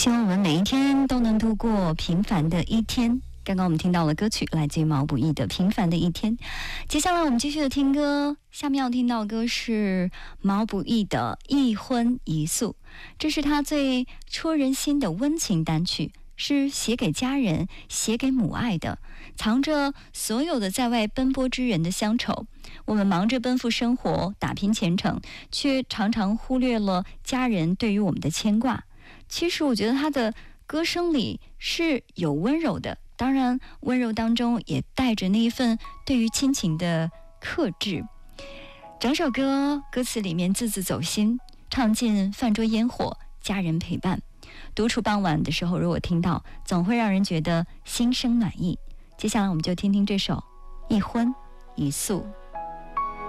希望我们每一天都能度过平凡的一天。刚刚我们听到了歌曲，来自于毛不易的《平凡的一天》。接下来我们继续的听歌，下面要听到的歌是毛不易的《一荤一素》，这是他最戳人心的温情单曲，是写给家人、写给母爱的，藏着所有的在外奔波之人的乡愁。我们忙着奔赴生活，打拼前程，却常常忽略了家人对于我们的牵挂。其实我觉得他的歌声里是有温柔的，当然温柔当中也带着那一份对于亲情的克制。整首歌歌词里面字字走心，唱尽饭桌烟火，家人陪伴。独处傍晚的时候，如果听到，总会让人觉得心生暖意。接下来我们就听听这首《一荤一素》。